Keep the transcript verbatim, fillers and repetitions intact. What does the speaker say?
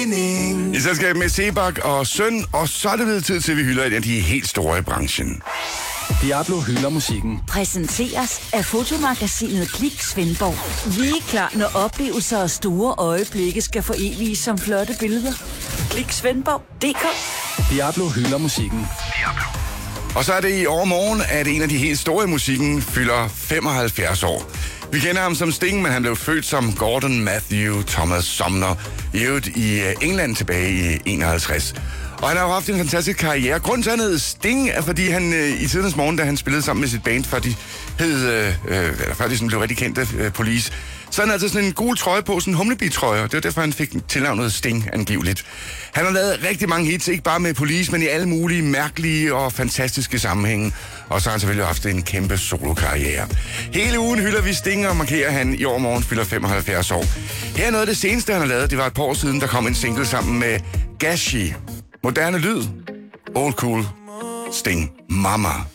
I selskab med Sebak og Søn, og så er det blevet tid til, at vi hylder en af de helt store i branchen. Diablo hylder musikken. Præsenteres af fotomagasinet Klik Svendborg. Vi er klar, når oplevelser og store øjeblikke skal foreviges som flotte billeder. Klik Svendborg punktum d k. Diablo hylder musikken. Diablo. Og så er det i overmorgen, at en af de helt store i musikken fylder femoghalvfjerds år. Vi kender ham som Sting, men han blev født som Gordon Matthew Thomas Sumner, i øvrigt i England tilbage i enoghalvtreds. Og han har jo haft en fantastisk karriere. Grunden til, at han hed Sting, er fordi han øh, i tidens morgen, da han spillede sammen med sit band, før de, hed, øh, eller før de sådan blev rigtig kendte, øh, Police, så han havde altså sådan en gul trøje på, sådan en humlebi-trøje, og det var derfor, han fik tilnavnet Sting angiveligt. Han har lavet rigtig mange hits, ikke bare med Police, men i alle mulige mærkelige og fantastiske sammenhænge. Og så har han selvfølgelig haft en kæmpe solokarriere. Hele ugen hylder vi Sting og markerer, han i overmorgen fylder femoghalvfjerds år. Her er noget af det seneste, han har lavet. Det var et par år siden, der kom en single sammen med Gashi. Moderne lyd. Old cool. Sting. Mama.